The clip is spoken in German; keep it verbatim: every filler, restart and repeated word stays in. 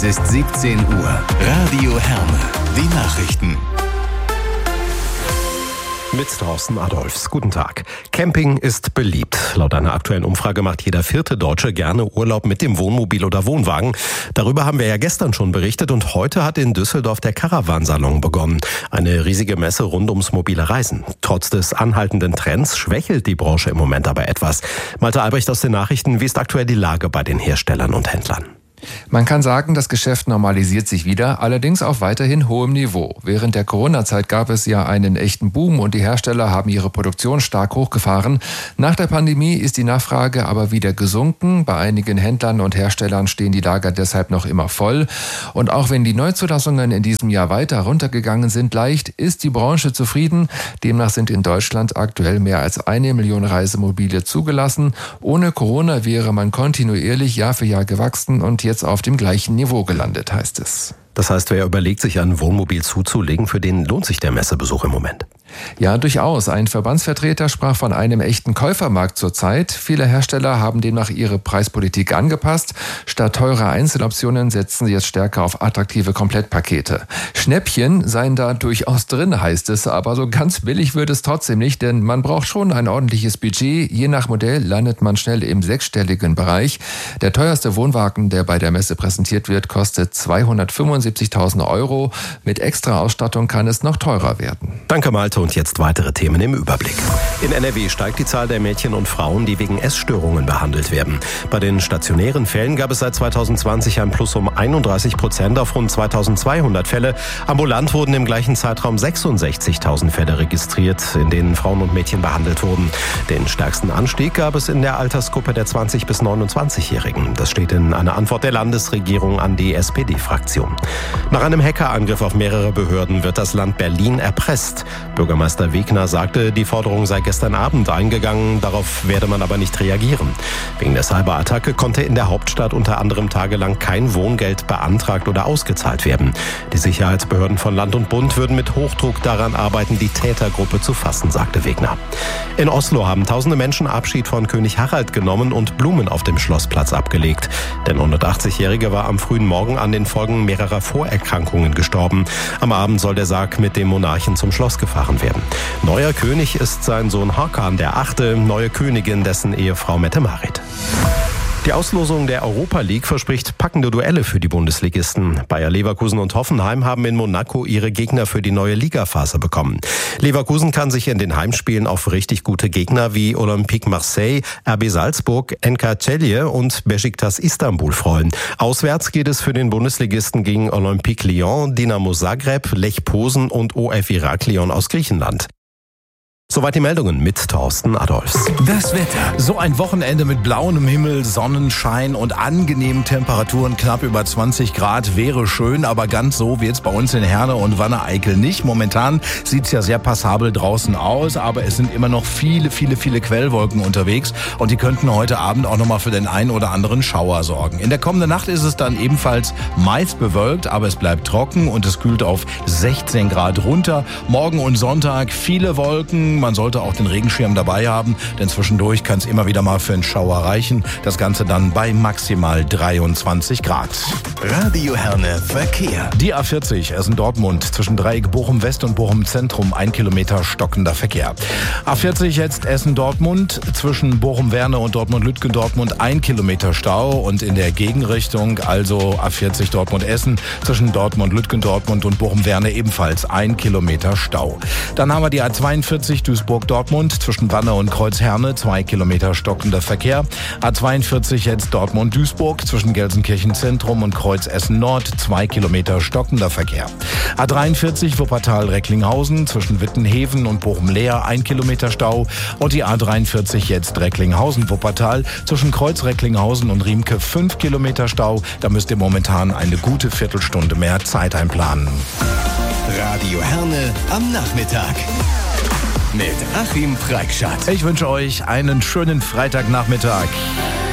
ist siebzehn Uhr. Radio Herne. Die Nachrichten. Mit Thorsten Adolfs. Guten Tag. Camping ist beliebt. Laut einer aktuellen Umfrage macht jeder vierte Deutsche gerne Urlaub mit dem Wohnmobil oder Wohnwagen. Darüber haben wir ja gestern schon berichtet und heute hat in Düsseldorf der Caravan-Salon begonnen. Eine riesige Messe rund ums mobile Reisen. Trotz des anhaltenden Trends schwächelt die Branche im Moment aber etwas. Malte Albrecht aus den Nachrichten. Wie ist aktuell die Lage bei den Herstellern und Händlern? Man kann sagen, das Geschäft normalisiert sich wieder, allerdings auf weiterhin hohem Niveau. Während der Corona-Zeit gab es ja einen echten Boom und die Hersteller haben ihre Produktion stark hochgefahren. Nach der Pandemie ist die Nachfrage aber wieder gesunken. Bei einigen Händlern und Herstellern stehen die Lager deshalb noch immer voll. Und auch wenn die Neuzulassungen in diesem Jahr weiter runtergegangen sind, leicht, ist die Branche zufrieden. Demnach sind in Deutschland aktuell mehr als eine Million Reisemobile zugelassen. Ohne Corona wäre man kontinuierlich Jahr für Jahr gewachsen und jetzt auf dem gleichen Niveau gelandet, heißt es. Das heißt, wer überlegt, sich ein Wohnmobil zuzulegen, für den lohnt sich der Messebesuch im Moment? Ja, durchaus. Ein Verbandsvertreter sprach von einem echten Käufermarkt zurzeit. Viele Hersteller haben demnach ihre Preispolitik angepasst. Statt teurer Einzeloptionen setzen sie jetzt stärker auf attraktive Komplettpakete. Schnäppchen seien da durchaus drin, heißt es, aber so ganz billig wird es trotzdem nicht, denn man braucht schon ein ordentliches Budget. Je nach Modell landet man schnell im sechsstelligen Bereich. Der teuerste Wohnwagen, der bei der Messe präsentiert wird, kostet zweihundertfünfundsiebzigtausend Euro. Mit extra Ausstattung kann es noch teurer werden. Danke, Malte. Und jetzt weitere Themen im Überblick. In N R W steigt die Zahl der Mädchen und Frauen, die wegen Essstörungen behandelt werden. Bei den stationären Fällen gab es seit zweitausendzwanzig ein Plus um einunddreißig Prozent auf rund zweitausendzweihundert Fälle. Ambulant wurden im gleichen Zeitraum sechsundsechzigtausend Fälle registriert, in denen Frauen und Mädchen behandelt wurden. Den stärksten Anstieg gab es in der Altersgruppe der zwanzig- bis neunundzwanzigjährigen. Das steht in einer Antwort der Landesregierung an die S P D-Fraktion. Nach einem Hackerangriff auf mehrere Behörden wird das Land Berlin erpresst. Bürgermeister Wegner sagte, die Forderung sei gestern Abend eingegangen, darauf werde man aber nicht reagieren. Wegen der Cyberattacke konnte in der Hauptstadt unter anderem tagelang kein Wohngeld beantragt oder ausgezahlt werden. Die Sicherheitsbehörden von Land und Bund würden mit Hochdruck daran arbeiten, die Tätergruppe zu fassen, sagte Wegner. In Oslo haben tausende Menschen Abschied von König Harald genommen und Blumen auf dem Schlossplatz abgelegt. Der neunundachtzigjährige war am frühen Morgen an den Folgen mehrerer Vorerkrankungen gestorben. Am Abend soll der Sarg mit dem Monarchen zum Schloss gefahren werden. Neuer König ist sein Sohn Hakan der Achte, neue Königin dessen Ehefrau Mette-Marit. Die Auslosung der Europa League verspricht packende Duelle für die Bundesligisten. Bayer Leverkusen und Hoffenheim haben in Monaco ihre Gegner für die neue Ligaphase bekommen. Leverkusen kann sich in den Heimspielen auf richtig gute Gegner wie Olympique Marseille, R B Salzburg, N K Celje und Beşiktaş Istanbul freuen. Auswärts geht es für den Bundesligisten gegen Olympique Lyon, Dinamo Zagreb, Lech Posen und O F Heraklion aus Griechenland. Soweit die Meldungen mit Thorsten Adolfs. Das Wetter. So ein Wochenende mit blauem Himmel, Sonnenschein und angenehmen Temperaturen, knapp über zwanzig Grad, wäre schön, aber ganz so wird's bei uns in Herne und Wanne-Eickel nicht. Momentan sieht's ja sehr passabel draußen aus, aber es sind immer noch viele, viele, viele Quellwolken unterwegs und die könnten heute Abend auch nochmal für den einen oder anderen Schauer sorgen. In der kommenden Nacht ist es dann ebenfalls meist bewölkt, aber es bleibt trocken und es kühlt auf sechzehn Grad runter. Morgen und Sonntag viele Wolken. Man sollte auch den Regenschirm dabei haben, denn zwischendurch kann es immer wieder mal für einen Schauer reichen. Das Ganze dann bei maximal dreiundzwanzig Grad. Radio Herne Verkehr. Die A vierzig Essen-Dortmund zwischen Dreieck Bochum-West und Bochum-Zentrum, ein Kilometer stockender Verkehr. A vierzig jetzt Essen-Dortmund zwischen Bochum-Werne und Dortmund-Lütgendortmund, ein Kilometer Stau und in der Gegenrichtung, also A vierzig Dortmund-Essen zwischen Dortmund-Lütgendortmund und Bochum-Werne ebenfalls ein Kilometer Stau. Dann haben wir die A zweiundvierzig Duisburg-Dortmund zwischen Wanne und Kreuzherne, zwei Kilometer stockender Verkehr. A zweiundvierzig jetzt Dortmund-Duisburg zwischen Gelsenkirchen-Zentrum und Kreuz-Essen-Nord, zwei Kilometer stockender Verkehr. A dreiundvierzig Wuppertal-Recklinghausen zwischen Wittenheven und Bochum-Leer, ein Kilometer Stau. Und die A dreiundvierzig jetzt Recklinghausen-Wuppertal zwischen Kreuz-Recklinghausen und Riemke, fünf Kilometer Stau. Da müsst ihr momentan eine gute Viertelstunde mehr Zeit einplanen. Radio Herne am Nachmittag. Mit Achim Freikschat. Ich wünsche euch einen schönen Freitagnachmittag.